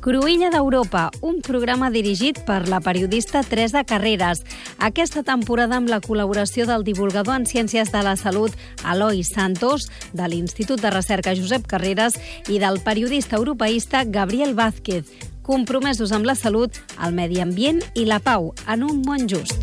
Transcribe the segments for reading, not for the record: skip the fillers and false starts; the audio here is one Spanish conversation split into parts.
Cruïlla d'Europa, un programa dirigit per la periodista Teresa Carreras. Aquesta temporada amb la col·laboració del divulgador en Ciències de la Salut Eloi Santos, de l'Institut de Recerca Josep Carreras i del periodista europeista Gabriel Vázquez, compromesos amb la salut, el medi ambient i la pau en un món just.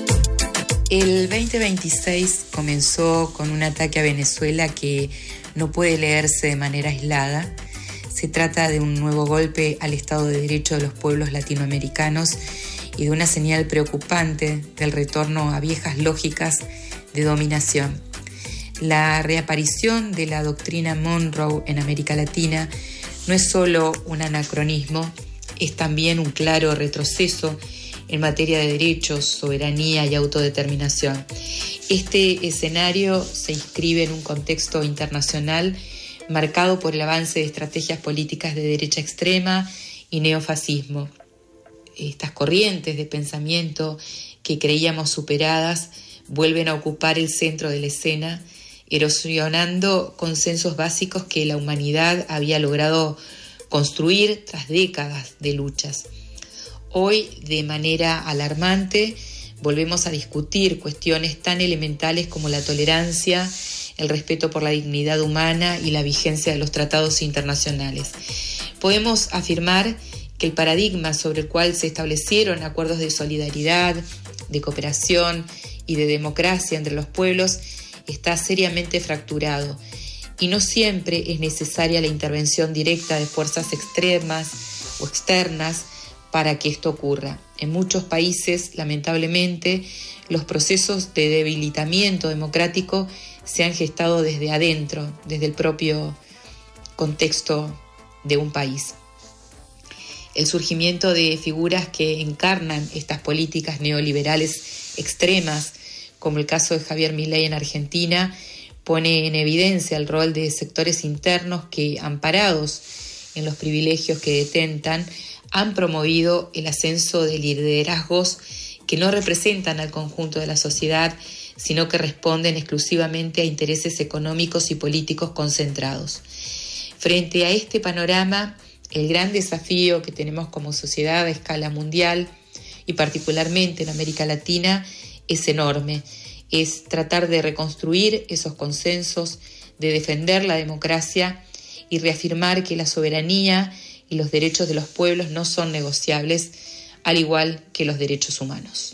El 2026 comenzó con un ataque a Venezuela que no puede leerse de manera aislada. Se trata de un nuevo golpe al Estado de Derecho de los pueblos latinoamericanos y de una señal preocupante del retorno a viejas lógicas de dominación. La reaparición de la doctrina Monroe en América Latina no es solo un anacronismo, es también un claro retroceso en materia de derechos, soberanía y autodeterminación. Este escenario se inscribe en un contexto internacional marcado por el avance de estrategias políticas de derecha extrema y neofascismo. Estas corrientes de pensamiento que creíamos superadas vuelven a ocupar el centro de la escena, erosionando consensos básicos que la humanidad había logrado construir tras décadas de luchas. Hoy, de manera alarmante, volvemos a discutir cuestiones tan elementales como la tolerancia, el respeto por la dignidad humana y la vigencia de los tratados internacionales. Podemos afirmar que el paradigma sobre el cual se establecieron acuerdos de solidaridad, de cooperación y de democracia entre los pueblos está seriamente fracturado y no siempre es necesaria la intervención directa de fuerzas extremas o externas para que esto ocurra. En muchos países, lamentablemente, los procesos de debilitamiento democrático se han gestado desde adentro, desde el propio contexto de un país. El surgimiento de figuras que encarnan estas políticas neoliberales extremas, como el caso de Javier Milei en Argentina, pone en evidencia el rol de sectores internos que, amparados en los privilegios que detentan, han promovido el ascenso de liderazgos que no representan al conjunto de la sociedad, sino que responden exclusivamente a intereses económicos y políticos concentrados. Frente a este panorama, el gran desafío que tenemos como sociedad a escala mundial y particularmente en América Latina es enorme. Es tratar de reconstruir esos consensos, de defender la democracia y reafirmar que la soberanía y los derechos de los pueblos no son negociables, al igual que los derechos humanos.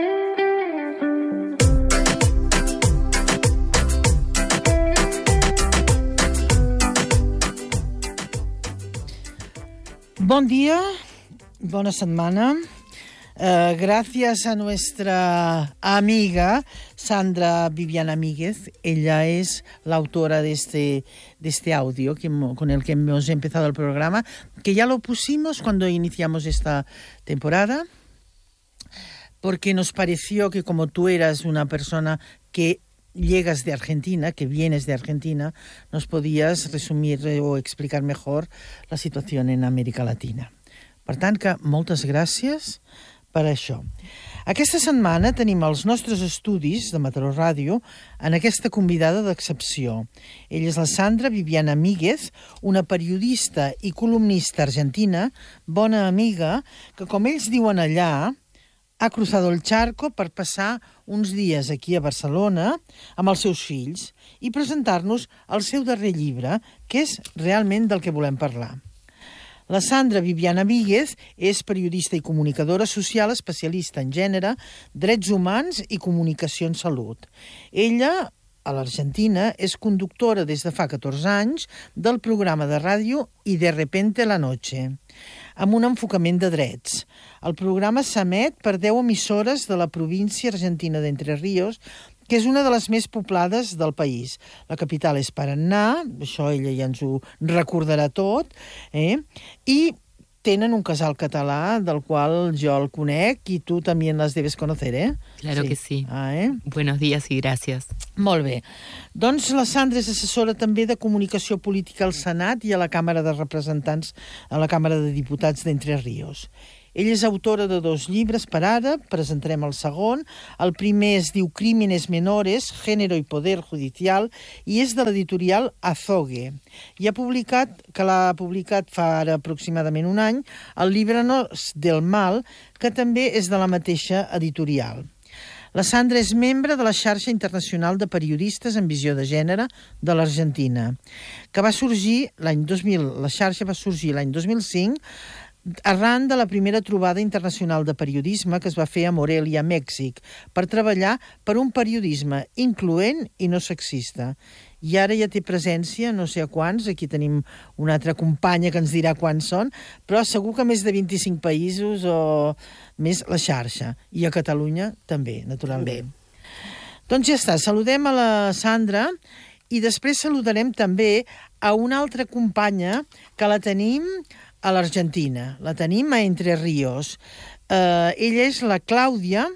Bon día, buena semana. Gracias a nuestra amiga Sandra Viviana Míguez. Ella es la autora de este audio con el que hemos empezado el programa, que ya lo pusimos cuando iniciamos esta temporada, porque nos pareció que como tú eras una persona que llegas de Argentina, que vienes de Argentina, nos podías resumir o explicar mejor la situació en Amèrica Latina. Per tant, que moltes gràcies per això. Aquesta setmana tenim els nostres estudis de Mataró Ràdio en aquesta convidada d'excepció. Ella és la Sandra Viviana Míguez, una periodista i columnista argentina, bona amiga, que com ells diuen allà, ha cruzado el charco per passar uns dies aquí a Barcelona amb els seus fills i presentar-nos el seu darrer llibre, que és realment del que volem parlar. La Sandra Viviana Míguez és periodista i comunicadora social especialista en gènere, drets humans i comunicació en salut. Ella, a l'Argentina, és conductora des de fa 14 anys del programa de ràdio I de repente la noche, amb un enfocament de drets. El programa s'emet per 10 emissores de la província argentina d'Entre Ríos, que és una de les més poblades del país. La capital és Paraná, això ella ja ens ho recordarà tot, i tenen un casal català del qual jo el conec i tu també les debes conocer, Claro sí. Que sí. Buenos días y gracias. Molt bé. Doncs la Sandra és assessora també de comunicació política al Senat i a la Càmera de Representants, a la Càmera de Diputats d'Entre Ríos. Ella és autora de 2 llibres per ara, presentarem el segon. El primer es diu Crímenes Menores, Género y Poder Judicial, i és de l'editorial Azogue. I l'ha publicat fa ara aproximadament un any, el Líbranos del Mal, que també és de la mateixa editorial. La Sandra és membre de la Xarxa Internacional de Periodistes en Visió de Gènere de l'Argentina, que va sorgir l'any 2000. La xarxa va sorgir l'any 2005 arran de la primera trobada internacional de periodisme que es va fer a Morelia, Mèxic, per treballar per un periodisme incloent i no sexista. I ara ja té presència, no sé a quants, aquí tenim una altra companya que ens dirà quants són, però segur que més de 25 països o més la xarxa. I a Catalunya també, naturalment. Doncs ja està, saludem a la Sandra i després saludarem també a una altra companya que la tenim a l'Argentina. La tenim a Entre Ríos. Ella és la Clàudia.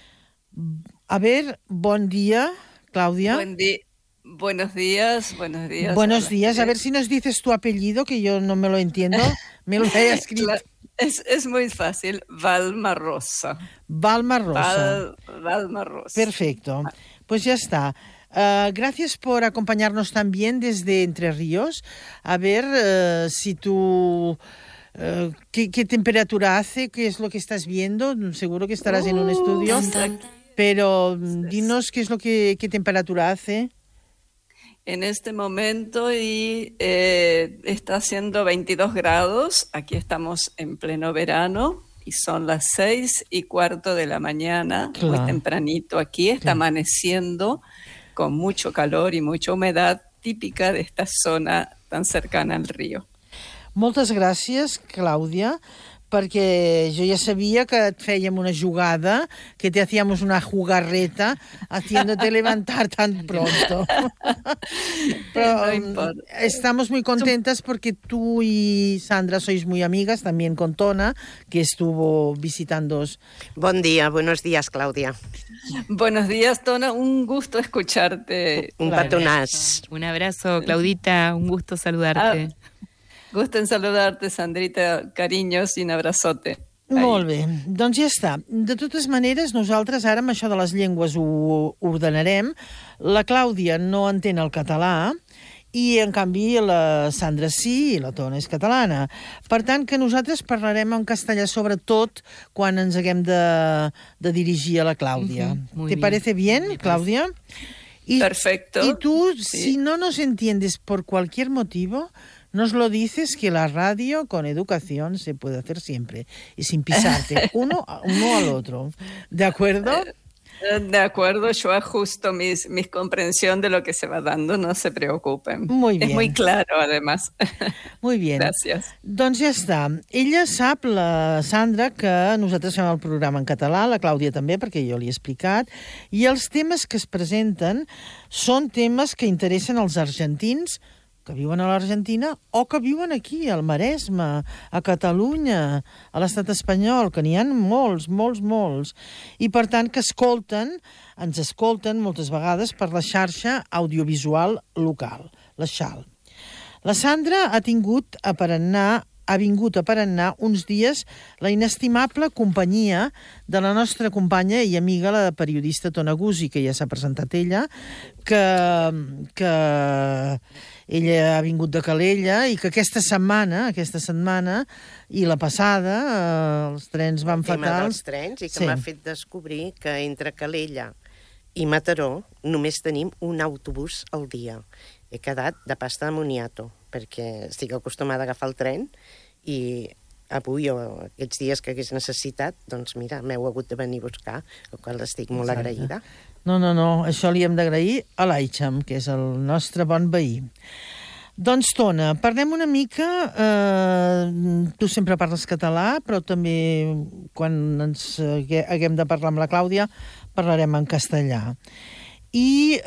A ver, bon dia, Clàudia. Buen día. Buenos días. Buenos días. A ver si nos dices tu apellido, que yo no me lo entiendo. Me lo he escrito. Es muy fácil. Valma Rosa. Valma Rosa. Valma Rosa. Perfecto. Pues ya está. Gracias por acompañarnos también desde Entre Ríos. A ver si tú... ¿qué temperatura hace? ¿Qué es lo que estás viendo? Seguro que estarás en un estudio. Pero dinos qué temperatura hace. En este momento está haciendo 22 grados. Aquí estamos en pleno verano y son las 6:15 de la mañana. Claro. Muy tempranito aquí. Está amaneciendo con mucho calor y mucha humedad típica de esta zona tan cercana al río. Moltes gràcies, Clàudia, perquè jo ja sabia que et fèiem una jugada, que te hacíamos una jugarreta haciéndote levantar tan pronto. Pero no estamos muy contentas porque tú y Sandra sois muy amigas, también con Tona, que estuvo visitándoos. Buen día, buenos días, Clàudia. Buenos días, Tona, un gusto escucharte. Un patonàs. Un abrazo, Claudita, un gusto saludarte. Gusto en saludarte, Sandrita, cariños i un abrazote. Molt bé, doncs ja està. De totes maneres, nosaltres ara amb això de les llengües ho ordenarem. La Clàudia no entén el català i, en canvi, la Sandra sí i la Tona és catalana. Per tant, que nosaltres parlarem en castellà sobretot quan ens haguem de dirigir a la Clàudia. ¿Te parece bien, Clàudia? Perfecto. Y tú, si no nos entiendes por cualquier motivo, nos lo dices, que la radio con educación se puede hacer siempre y sin pisarte uno al otro. ¿De acuerdo? De acuerdo, yo ajusto mis comprensión de lo que se va dando, no se preocupen. Muy bien. Es muy claro, además. Muy bien. Gràcies. Doncs ja està. Ella sap, la Sandra, que nosaltres fem el programa en català, la Clàudia també, perquè jo li he explicat, i els temes que es presenten són temes que interessen als argentins que viuen a l'Argentina o que viuen aquí, al Maresme, a Catalunya, a l'estat espanyol, que n'hi ha molts. I, per tant, que ens escolten moltes vegades per la xarxa audiovisual local, la XAL. La Sandra ha vingut a Paranà uns dies la inestimable companyia de la nostra companya i amiga, la periodista Tona Guzzi, que ja s'ha presentat ella, que ella ha vingut de Calella i que aquesta setmana i la passada els trens van fatals. Els trens, i que m'ha fet descobrir que entre Calella i Mataró només tenim un autobús al dia. He quedat de pasta de moniato, perquè estic acostumada a agafar el tren i avui o aquests dies que hagués necessitat, doncs mira, m'heu hagut de venir a buscar, el qual estic molt agraïda. No, això li hem d'agrair a l'Aicham, que és el nostre bon veí. Doncs, Tona, parlem una mica... tu sempre parles català, però també quan ens haguem de parlar amb la Clàudia parlarem en castellà. I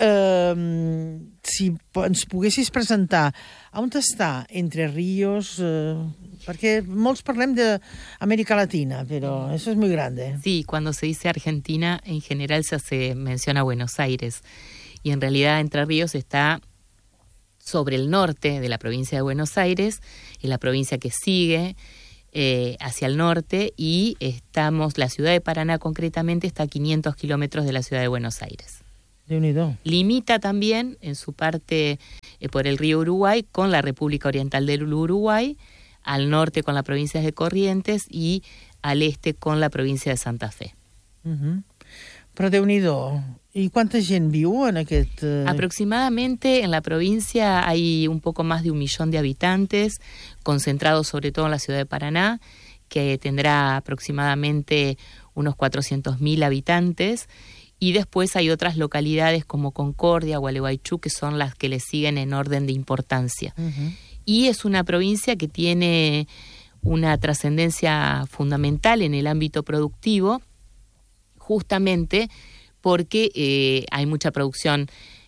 si ens poguessis presentar on està Entre Ríos, perquè molts parlem d'América Latina, pero eso es muy grande. Sí, cuando se dice Argentina, en general se menciona Buenos Aires, y en realidad Entre Ríos está sobre el norte de la provincia de Buenos Aires, es la provincia que sigue hacia el norte, y la ciudad de Paraná concretamente está a 500 kilómetros de la ciudad de Buenos Aires. Déu-n'hi-do. Limita también en su parte por el río Uruguay con la República Oriental del Uruguay, al norte con la provincia de Corrientes y al este con la provincia de Santa Fe. Però Déu-n'hi-do. I quanta gent viu en aquest...? Aproximadamente en la provincia hay un poco más de 1 millón de habitantes, concentrados sobre todo en la ciudad de Paraná, que tendrá aproximadamente unos 400.000 habitantes, y después hay otras localidades como Concordia, Gualeguaychú, que son las que le siguen en orden de importancia. Y es una provincia que tiene una trascendencia fundamental en el ámbito productivo, justamente porque hay mucha producción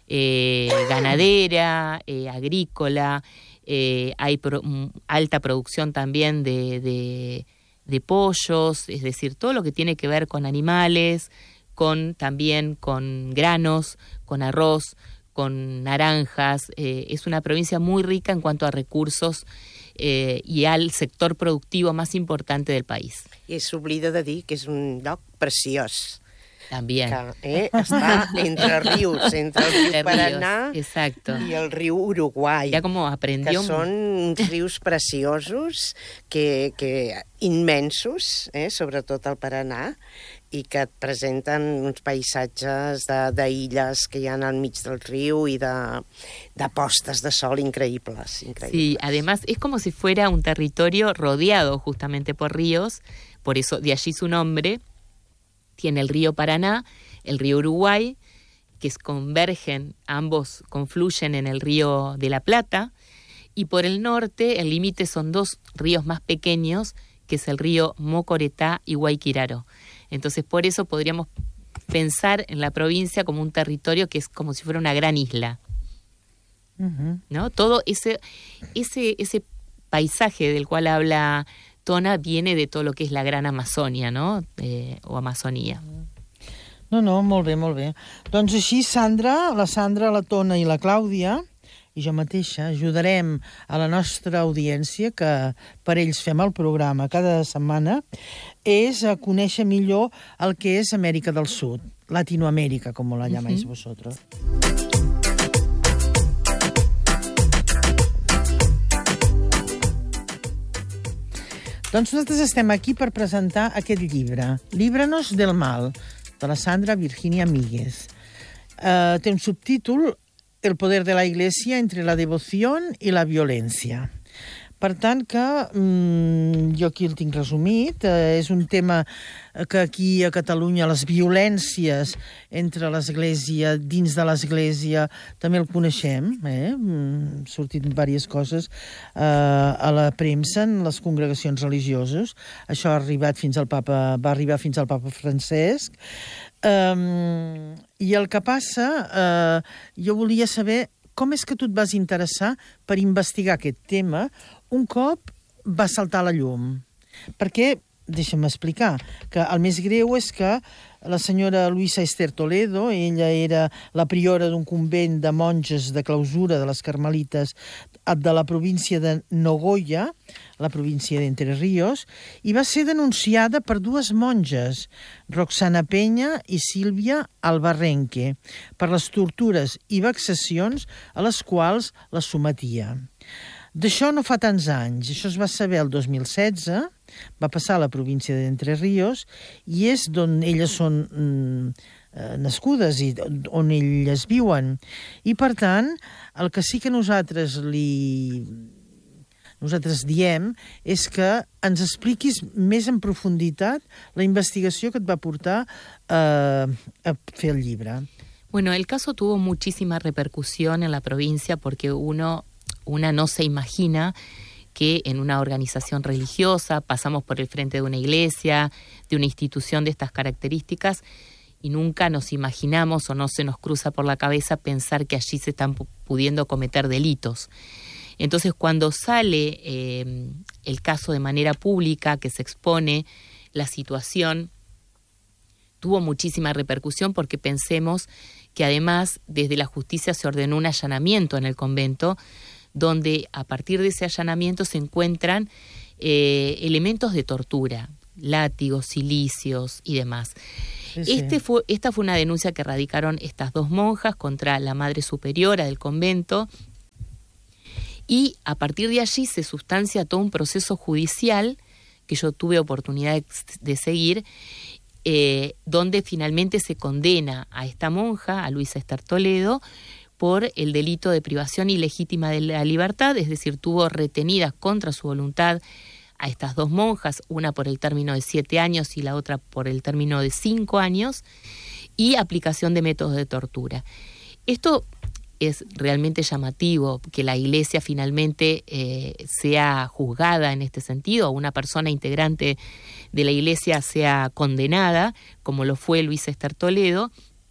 ganadera, agrícola, hay alta producción también de pollos, es decir, todo lo que tiene que ver con animales, también con granos, con arroz, con naranjas. Es una provincia muy rica en cuanto a recursos y al sector productivo más importante del país. I s'oblida de dir que és un lloc preciós. También. Que està entre rius, entre el riu Paraná i el riu Uruguai. Ya como aprendió. Que són uns rius preciosos, que immensos, sobretot al Paraná, i que et presenten uns paisatges d'illes que hi ha al mig del riu i de postes de sol increïbles. Sí, además es como si fuera un territorio rodeado justamente por ríos, por eso de allí su nombre. Tiene el río Paraná, el río Uruguay, que convergen, ambos confluyen en el río de la Plata, y por el norte el límite son 2 ríos más pequeños, que es el río Mocoretá y Guayquiraro. Entonces por eso podríamos pensar en la provincia como un territorio que es como si fuera una gran isla. ¿No? Todo ese paisaje del cual habla Tona viene de todo lo que es la Gran Amazonia, no? O Amazonía. No, molt bé, molt bé. Doncs així, la Sandra, la Tona i la Clàudia, i jo mateixa, ajudarem a la nostra audiència, que per ells fem el programa cada setmana, és a conèixer millor el que és Amèrica del Sud, Latinoamèrica, com la llamáis vosotros. Doncs nosaltres estem aquí per presentar aquest llibre, Líbranos del mal, de la Sandra Virginia Míguez. Té un subtítol, El poder de la Iglesia entre la devoción y la violencia. Per tant que jo aquí el tinc resumit, és un tema que aquí a Catalunya les violències entre l'Església, dins de l'Església, també el coneixem, han sortit diverses coses a la premsa, en les congregacions religioses. Això va arribar fins al Papa Francesc. I el que passa, jo volia saber com és que tu et vas interessar per investigar aquest tema un cop va saltar la llum. Perquè, deixa'm explicar, que el més greu és que la senyora Luisa Esther Toledo, ella era la priora d'un convent de monges de clausura de les Carmelites de la província de Nogoya, la província d'Entre Ríos, i va ser denunciada per 2 monges, Roxana Peña i Sílvia Albarrenque, per les tortures i vexacions a les quals la sometia. D'això no fa tants anys, això es va saber el 2016, va passar a la província d'Entre Ríos i és d'on elles són nascudes i on elles viuen. I per tant, el que sí que nosaltres diem és que ens expliquis més en profunditat la investigació que et va portar a fer el llibre. Bueno, el caso tuvo muchísima repercusión en la provincia porque una no se imagina que en una organización religiosa pasamos por el frente de una iglesia, de una institución de estas características, y nunca nos imaginamos o no se nos cruza por la cabeza pensar que allí se están pudiendo cometer delitos. Entonces, cuando sale el caso de manera pública, que se expone la situación, tuvo muchísima repercusión porque pensemos que además desde la justicia se ordenó un allanamiento en el convento, donde a partir de ese allanamiento se encuentran elementos de tortura, látigos, cilicios y demás. Sí. Esta fue una denuncia que radicaron estas 2 monjas contra la madre superiora del convento, y a partir de allí se sustancia todo un proceso judicial que yo tuve oportunidad de seguir, donde finalmente se condena a esta monja, a Luisa Esther Toledo, por el delito de privación ilegítima de la libertad, es decir, tuvo retenidas contra su voluntad a estas 2 monjas, una por el término de 7 años y la otra por el término de 5 años, y aplicación de métodos de tortura. Esto es realmente llamativo, que la Iglesia finalmente sea juzgada en este sentido, una persona integrante de la Iglesia sea condenada, como lo fue Luisa Esther Toledo,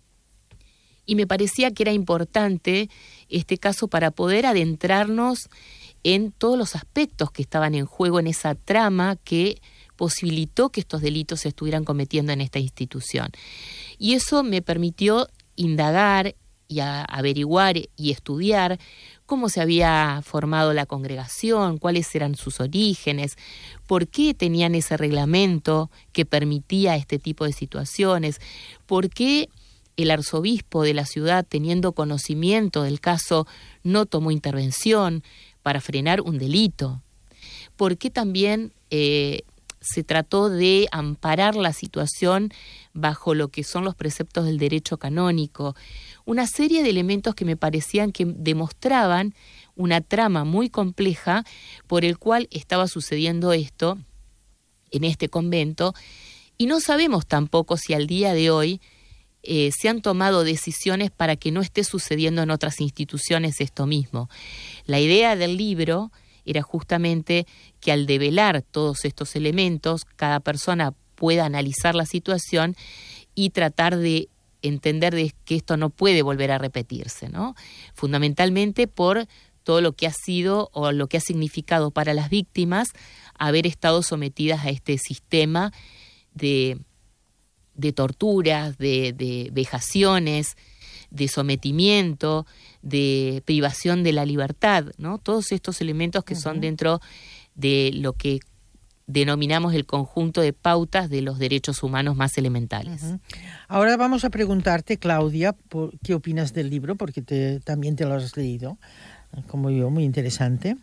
y me parecía que era importante este caso para poder adentrarnos en todos los aspectos que estaban en juego en esa trama que posibilitó que estos delitos se estuvieran cometiendo en esta institución. Y eso me permitió indagar y averiguar y estudiar cómo se había formado la congregación, cuáles eran sus orígenes, por qué tenían ese reglamento que permitía este tipo de situaciones, por qué el arzobispo de la ciudad, teniendo conocimiento del caso, no tomó intervención para frenar un delito, por qué también se trató de amparar la situación bajo lo que son los preceptos del derecho canónico, una serie de elementos que me parecían que demostraban una trama muy compleja por el cual estaba sucediendo esto en este convento, y no sabemos tampoco si al día de hoy se han tomado decisiones para que no esté sucediendo en otras instituciones esto mismo. La idea del libro era justamente que al develar todos estos elementos, cada persona pueda analizar la situación y tratar de entender de que esto no puede volver a repetirse, ¿no? Fundamentalmente por todo lo que ha sido o lo que ha significado para las víctimas haber estado sometidas a este sistema de torturas, de vejaciones, de sometimiento, de privación de la libertad, ¿no? Todos estos elementos que son dentro de lo que denominamos el conjunto de pautas de los derechos humanos más elementales. Ahora vamos a preguntarte, Claudia, ¿qué opinas del libro? Porque también te lo has leído, como yo, muy interesante.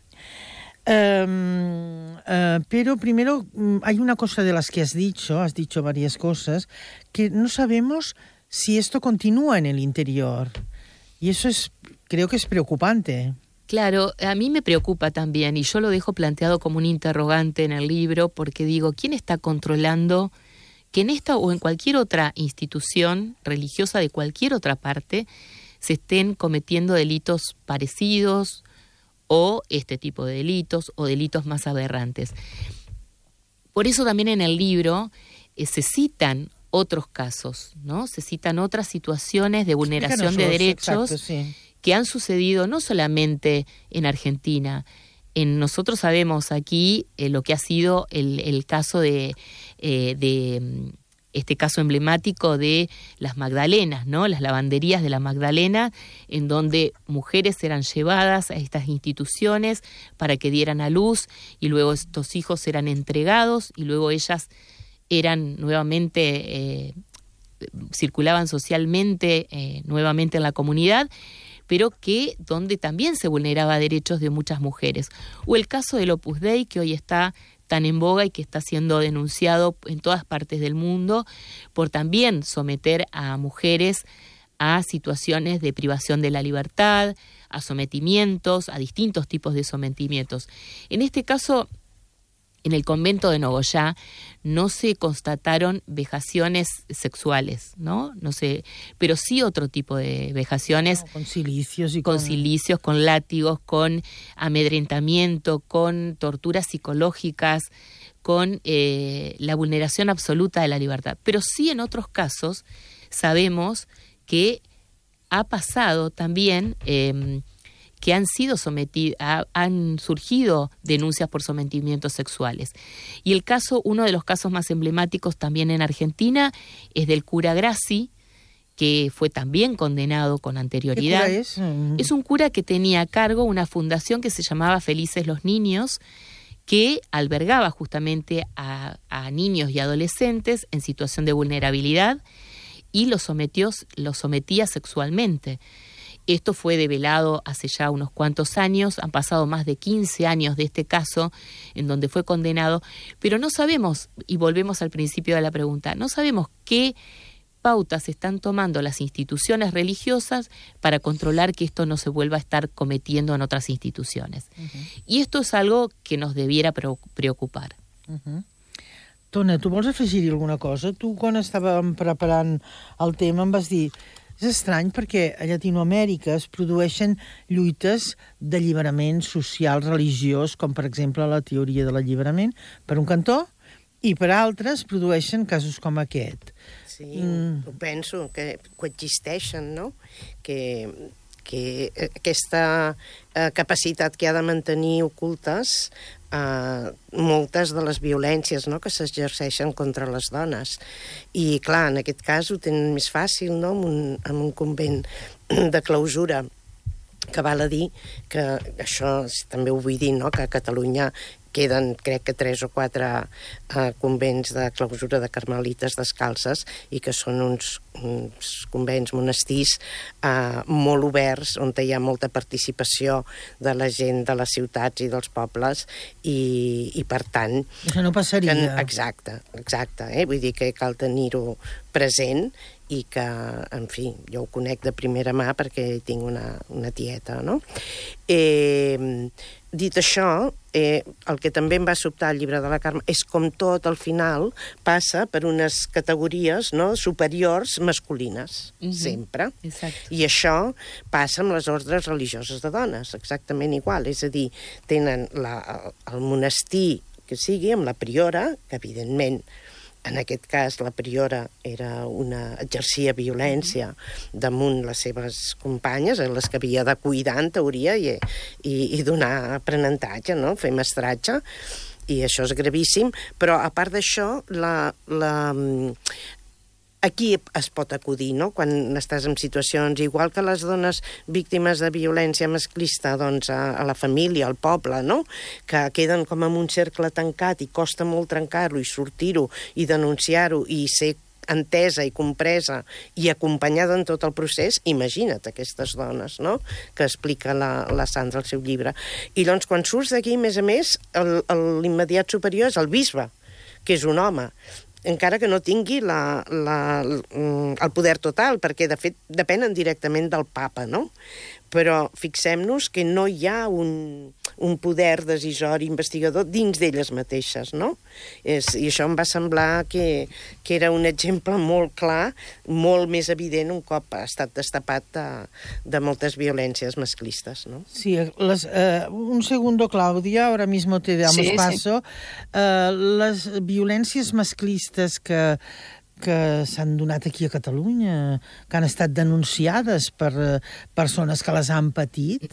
Pero primero hay una cosa de las que has dicho varias cosas, que no sabemos si esto continúa en el interior. Y eso creo que es preocupante. Claro, a mí me preocupa también, y yo lo dejo planteado como un interrogante en el libro, porque digo, ¿quién está controlando que en esta o en cualquier otra institución religiosa de cualquier otra parte se estén cometiendo delitos parecidos o este tipo de delitos o delitos más aberrantes? Por eso también en el libro se citan otros casos, ¿no? Se citan otras situaciones de vulneración de derechos. Exacto, sí, que han sucedido no solamente en Argentina. Nosotros sabemos aquí lo que ha sido el caso de este caso emblemático de las Magdalenas, ¿no? Las lavanderías de la Magdalena, en donde mujeres eran llevadas a estas instituciones para que dieran a luz, y luego estos hijos eran entregados, y luego ellas eran nuevamente, circulaban socialmente nuevamente en la comunidad, pero donde también se vulneraba derechos de muchas mujeres. O el caso del Opus Dei, que hoy está tan en boga y que está siendo denunciado en todas partes del mundo por también someter a mujeres a situaciones de privación de la libertad, a sometimientos, a distintos tipos de sometimientos. En este caso, en el convento de Nogoyá no se constataron vejaciones sexuales, ¿no? No sé, pero sí otro tipo de vejaciones. Con cilicios y con cilicios, con látigos, con amedrentamiento, con torturas psicológicas, con la vulneración absoluta de la libertad. Pero sí en otros casos sabemos que ha pasado también que han sido han surgido denuncias por sometimientos sexuales. Y uno de los casos más emblemáticos también en Argentina es del cura Grassi, que fue también condenado con anterioridad. ¿Qué cura es? Es un cura que tenía a cargo una fundación que se llamaba Felices los Niños, que albergaba justamente a niños y adolescentes en situación de vulnerabilidad y los sometía sexualmente. Esto fue develado hace ya unos cuantos años, han pasado más de 15 años de este caso en donde fue condenado, pero no sabemos, y volvemos al principio de la pregunta, no sabemos qué pautas están tomando las instituciones religiosas para controlar que esto no se vuelva a estar cometiendo en otras instituciones. I esto és algo que nos debiera preocupar. Tona, tu vols afegir-hi alguna cosa? Tu, quan estàvem preparant el tema, em vas dir... És estrany perquè a Llatinoamèrica es produeixen lluites d'alliberament social, religiós, com per exemple la teoria de l'alliberament, per un cantó, i per altres produeixen casos com aquest. Sí, ho penso, que coexisteixen, no? Que aquesta capacitat que ha de mantenir ocultes moltes de les violències, no?, que s'exerceixen contra les dones. I, clar, en aquest cas ho tenen més fàcil, no?, en un convent de clausura, que val a dir que això també ho vull dir, no?, que a Catalunya queden, crec que 3 o 4 convents de clausura de carmelites descalces i que són uns convents, monestirs molt oberts, on hi ha molta participació de la gent de les ciutats i dels pobles i per tant... Això no passaria. Exacte. Vull dir que cal tenir-ho present i que, en fi, jo ho conec de primera mà perquè tinc una tieta, no? Dit això, el que també em va sobtar al llibre de la Carme és com tot, al final, passa per unes categories, no?, superiors masculines, sempre. Exacte. I això passa amb les ordres religioses de dones, exactament igual. És a dir, tenen el monestir que sigui, amb la priora, que evidentment en aquest cas la priora exercia violència damunt les seves companyes, les que havia de cuidar en teoria i donar aprenentatge, no?, fer mestratge, i això és gravíssim, però a part d'això aquí es pot acudir, no?, quan estàs en situacions, igual que les dones víctimes de violència masclista, doncs a la família, al poble, no?, que queden com en un cercle tancat i costa molt trencar-lo i sortir-ho i denunciar-ho i ser entesa i compresa i acompanyada en tot el procés, imagina't aquestes dones, no?, que explica la Sandra al seu llibre. I doncs quan surts d'aquí, a més, l'immediat superior és el bisbe, que és un home, encara que no tingui el poder total, perquè de fet depenen directament del papa, no? Però fixem-nos que no hi ha un poder decisori investigador dins d'elles mateixes, no? I això em va semblar que era un exemple molt clar, molt més evident un cop ha estat destapat de moltes violències masclistes, no? Sí, un segundo, Claudia, ahora mismo te damos paso. Les violències masclistes que s'han donat aquí a Catalunya, que han estat denunciades per persones que les han patit,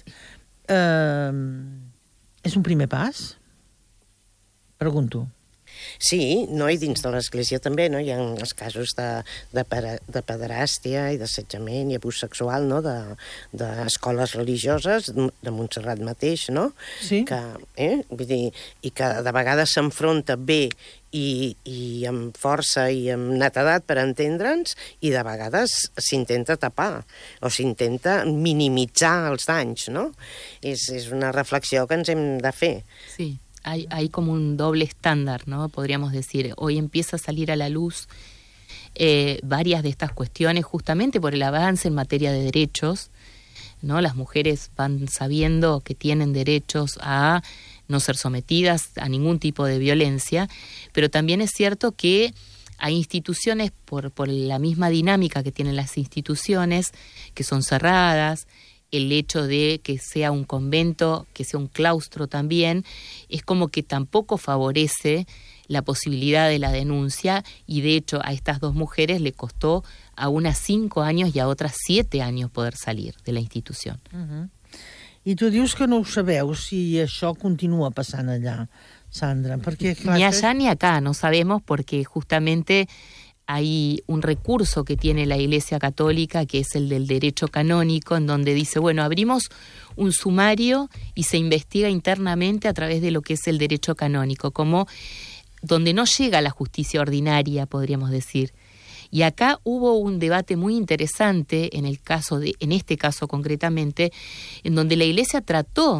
és un primer pas? Pregunto. Sí, no? I dins de l'Església també, no? Hi ha els casos de pederàstia i d'assetjament i abús sexual, no?, d'escoles religioses, de Montserrat mateix, no? Sí. Vull dir, i que de vegades s'enfronta bé i amb força i amb netedat per entendre'ns, i de vegades s'intenta tapar o s'intenta minimitzar els danys, no? És una reflexió que ens hem de fer. Sí. Hay como un doble estándar, ¿no? Podríamos decir, hoy empieza a salir a la luz varias de estas cuestiones justamente por el avance en materia de derechos, ¿no? Las mujeres van sabiendo que tienen derechos a no ser sometidas a ningún tipo de violencia, pero también es cierto que hay instituciones, por la misma dinámica que tienen las instituciones, que son cerradas. El hecho de que sea un convento, que sea un claustro también, es como que tampoco favorece la posibilidad de la denuncia, y de hecho a estas dos mujeres le costó a unas 5 años y a otras 7 años poder salir de la institución. I tu dius que no ho sabeu si això continua passant allà, Sandra, perquè... Ni allá ni acá, no sabemos, porque justamente hay un recurso que tiene la Iglesia Católica, que es el del derecho canónico, en donde dice, bueno, abrimos un sumario y se investiga internamente a través de lo que es el derecho canónico, como donde no llega la justicia ordinaria, podríamos decir. Y acá hubo un debate muy interesante en este caso concretamente, en donde la Iglesia trató